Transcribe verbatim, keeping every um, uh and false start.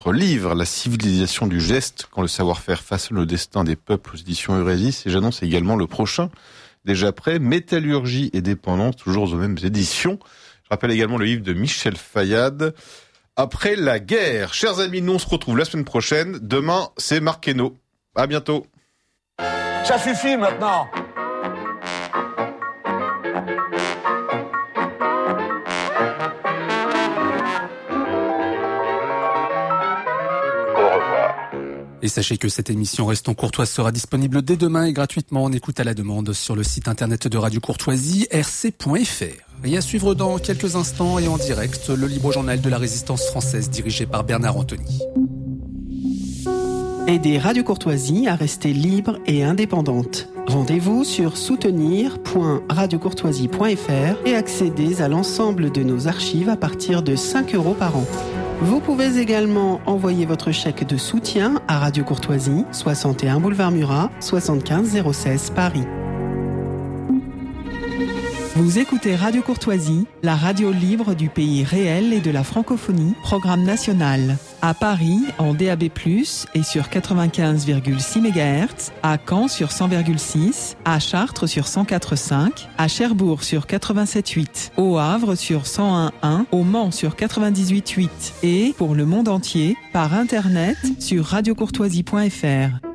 livre, La civilisation du geste, quand le savoir-faire façonne le destin des peuples aux éditions Eurésis. Et j'annonce également le prochain, déjà prêt, Métallurgie et dépendance, toujours aux mêmes éditions. Je rappelle également le livre de Michel Fayad, Après la guerre. Chers amis, nous on se retrouve la semaine prochaine. Demain, c'est Marc Hainaut. À bientôt. Ça suffit maintenant. Et sachez que cette émission Restons Courtois sera disponible dès demain et gratuitement en écoute à la demande sur le site internet de Radio Courtoisie, r c point f r. Et à suivre dans quelques instants et en direct, le libre journal de la résistance française dirigé par Bernard Anthony. Aidez Radio Courtoisie à rester libre et indépendante. Rendez-vous sur soutenir point radio courtoisie point f r et accédez à l'ensemble de nos archives à partir de cinq euros par an. Vous pouvez également envoyer votre chèque de soutien à Radio Courtoisie, soixante et un boulevard Murat, soixante-quinze zéro seize Paris. Vous écoutez Radio Courtoisie, la radio libre du pays réel et de la francophonie, programme national. À Paris, en D A B plus, et sur quatre-vingt-quinze virgule six mégahertz, à Caen sur cent virgule six, à Chartres sur cent quatre virgule cinq, à Cherbourg sur quatre-vingt-sept virgule huit, au Havre sur cent un virgule un, au Mans sur quatre-vingt-dix-huit virgule huit et, pour le monde entier, par Internet sur radio courtoisie point f r.